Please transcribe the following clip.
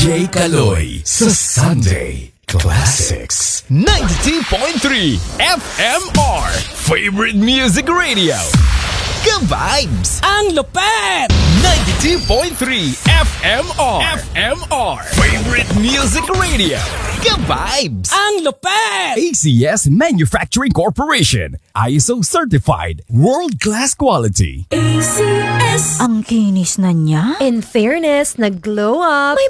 DJ Kaloy sa Sunday Classics 92.3 FMR Favorite Music Radio. Ka-vibes! Ang lupet! 92.3 FMR Favorite Music Radio. Ka-vibes! Ang lupet! ACS Manufacturing Corporation, ISO certified, world-class quality. ACS. Ang kinis na niya. In fairness, nag-glow up.